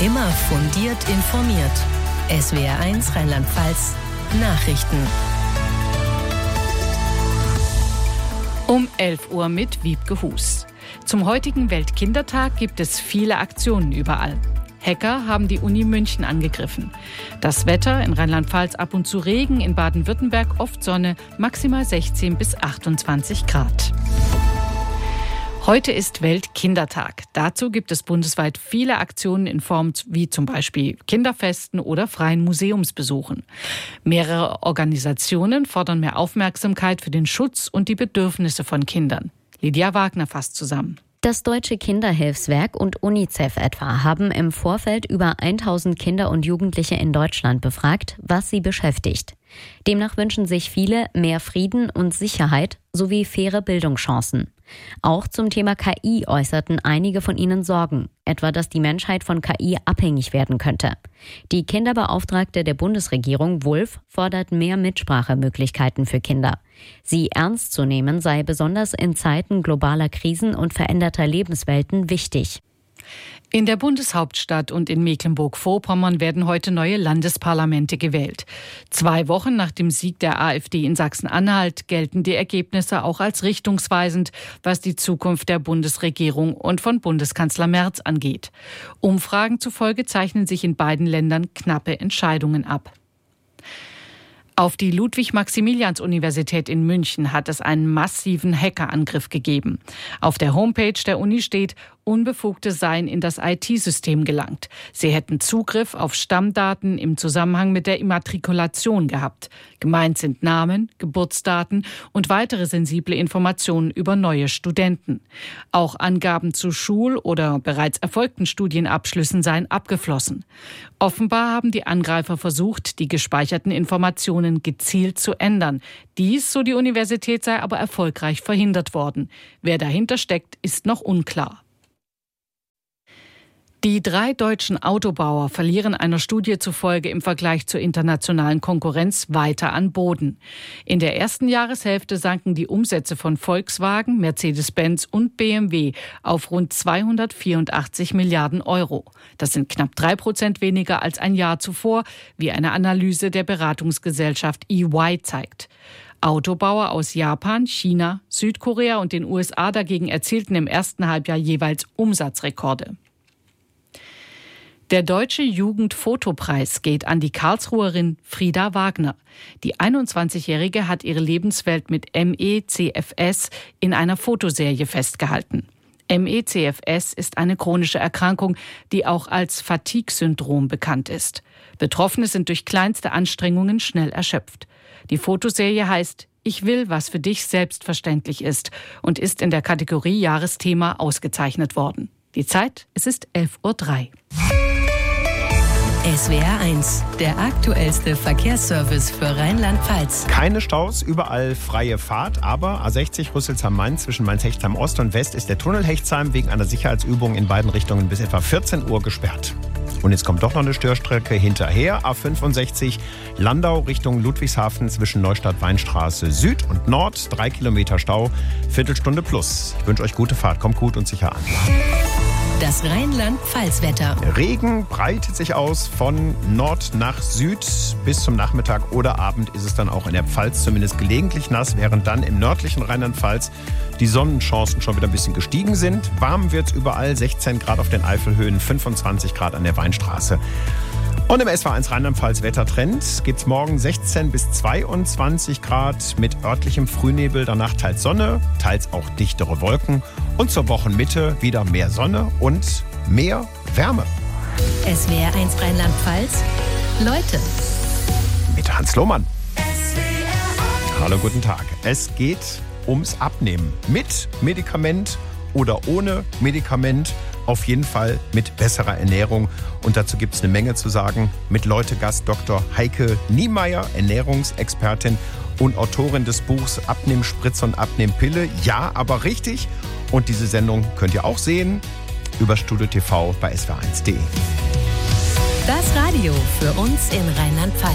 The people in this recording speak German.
Immer fundiert informiert. SWR1 Rheinland-Pfalz Nachrichten. Um 11 Uhr mit Wiebke Hus. Zum heutigen Weltkindertag gibt es viele Aktionen überall. Hacker haben die Uni München angegriffen. Das Wetter in Rheinland-Pfalz ab und zu Regen, in Baden-Württemberg oft Sonne, maximal 16 bis 28 Grad. Heute ist Weltkindertag. Dazu gibt es bundesweit viele Aktionen in Form wie zum Beispiel Kinderfesten oder freien Museumsbesuchen. Mehrere Organisationen fordern mehr Aufmerksamkeit für den Schutz und die Bedürfnisse von Kindern. Lydia Wagner fasst zusammen. Das Deutsche Kinderhilfswerk und UNICEF etwa haben im Vorfeld über 1000 Kinder und Jugendliche in Deutschland befragt, was sie beschäftigt. Demnach wünschen sich viele mehr Frieden und Sicherheit sowie faire Bildungschancen. Auch zum Thema KI äußerten einige von ihnen Sorgen, etwa dass die Menschheit von KI abhängig werden könnte. Die Kinderbeauftragte der Bundesregierung, Wulff, fordert mehr Mitsprachemöglichkeiten für Kinder. Sie ernst zu nehmen sei besonders in Zeiten globaler Krisen und veränderter Lebenswelten wichtig. In der Bundeshauptstadt und in Mecklenburg-Vorpommern werden heute neue Landesparlamente gewählt. 2 Wochen nach dem Sieg der AfD in Sachsen-Anhalt gelten die Ergebnisse auch als richtungsweisend, was die Zukunft der Bundesregierung und von Bundeskanzler Merz angeht. Umfragen zufolge zeichnen sich in beiden Ländern knappe Entscheidungen ab. Auf die Ludwig-Maximilians-Universität in München hat es einen massiven Hackerangriff gegeben. Auf der Homepage der Uni steht, Unbefugte seien in das IT-System gelangt. Sie hätten Zugriff auf Stammdaten im Zusammenhang mit der Immatrikulation gehabt. Gemeint sind Namen, Geburtsdaten und weitere sensible Informationen über neue Studenten. Auch Angaben zu Schul- oder bereits erfolgten Studienabschlüssen seien abgeflossen. Offenbar haben die Angreifer versucht, die gespeicherten Informationen gezielt zu ändern. Dies, so die Universität, sei aber erfolgreich verhindert worden. Wer dahinter steckt, ist noch unklar. Die 3 deutschen Autobauer verlieren einer Studie zufolge im Vergleich zur internationalen Konkurrenz weiter an Boden. In der ersten Jahreshälfte sanken die Umsätze von Volkswagen, Mercedes-Benz und BMW auf rund 284 Milliarden Euro. Das sind knapp 3% weniger als ein Jahr zuvor, wie eine Analyse der Beratungsgesellschaft EY zeigt. Autobauer aus Japan, China, Südkorea und den USA dagegen erzielten im ersten Halbjahr jeweils Umsatzrekorde. Der Deutsche Jugendfotopreis geht an die Karlsruherin Frida Wagner. Die 21-Jährige hat ihre Lebenswelt mit ME/CFS in einer Fotoserie festgehalten. ME/CFS ist eine chronische Erkrankung, die auch als Fatigue-Syndrom bekannt ist. Betroffene sind durch kleinste Anstrengungen schnell erschöpft. Die Fotoserie heißt Ich will, was für dich selbstverständlich ist und ist in der Kategorie Jahresthema ausgezeichnet worden. Die Zeit, es ist 11:03 Uhr. SWR1, der aktuellste Verkehrsservice für Rheinland-Pfalz. Keine Staus, überall freie Fahrt, aber A60 Rüsselsheim-Main zwischen Mainz-Hechtsheim Ost und West ist der Tunnel Hechtsheim wegen einer Sicherheitsübung in beiden Richtungen bis etwa 14 Uhr gesperrt. Und jetzt kommt doch noch eine Störstrecke hinterher. A65 Landau Richtung Ludwigshafen zwischen Neustadt-Weinstraße Süd und Nord. 3 Kilometer Stau, Viertelstunde plus. Ich wünsche euch gute Fahrt, kommt gut und sicher an. Das Rheinland-Pfalz-Wetter. Regen breitet sich aus von Nord nach Süd. Bis zum Nachmittag oder Abend ist es dann auch in der Pfalz zumindest gelegentlich nass, während dann im nördlichen Rheinland-Pfalz die Sonnenchancen schon wieder ein bisschen gestiegen sind. Warm wird es überall, 16 Grad auf den Eifelhöhen, 25 Grad an der Weinstraße. Und im SWR1 Rheinland-Pfalz Wettertrend gibt es morgen 16 bis 22 Grad mit örtlichem Frühnebel, danach teils Sonne, teils auch dichtere Wolken. Und zur Wochenmitte wieder mehr Sonne und mehr Wärme. SWR1 Rheinland-Pfalz, Leute. Mit Hans Lohmann. Hallo, guten Tag. Es geht ums Abnehmen. Mit Medikament oder ohne Medikament. Auf jeden Fall mit besserer Ernährung. Und dazu gibt es eine Menge zu sagen. Mit Leute-Gast Dr. Heike Niemeyer, Ernährungsexpertin und Autorin des Buchs Abnehmspritze und Abnehmpille. Ja, aber richtig. Und diese Sendung könnt ihr auch sehen über Studio TV bei swr1.de. Das Radio für uns in Rheinland-Pfalz.